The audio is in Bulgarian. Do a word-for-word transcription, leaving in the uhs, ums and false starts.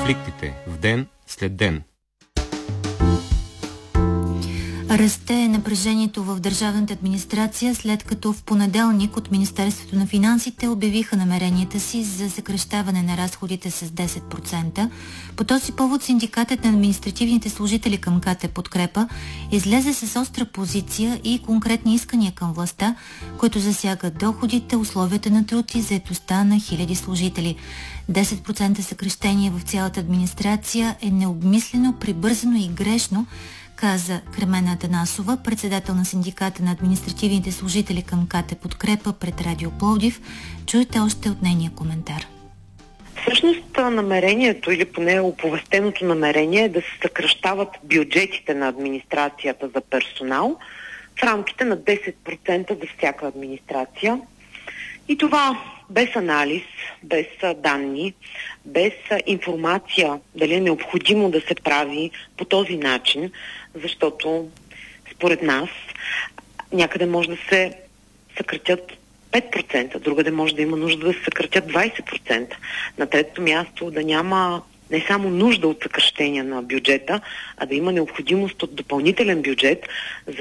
Конфликтите в ден след ден. Расте напрежението в държавната администрация, след като в понеделник от Министерството на финансите обявиха намеренията си за съкращаване на разходите с десет процента. По този повод синдикатът на административните служители към КТ Подкрепа излезе с остра позиция и конкретни искания към властта, които засягат доходите, условията на труд и заетостта на хиляди служители. десет процента съкращение в цялата администрация е необмислено, прибързано и грешно, каза Кремена Атанасова, председател на синдиката на административните служители към КТ Подкрепа пред Радио Пловдив. Чуйте още от нейния коментар. Всъщност намерението, или поне оповестеното намерение, е да се съкращават бюджетите на администрацията за персонал в рамките на десет процента за всяка администрация. И това без анализ, без данни, без информация дали е необходимо да се прави по този начин, защото според нас някъде може да се съкратят пет процента, другаде може да има нужда да се съкратят двадесет процента. На третото място да няма не само нужда от съкращение на бюджета, а да има необходимост от допълнителен бюджет,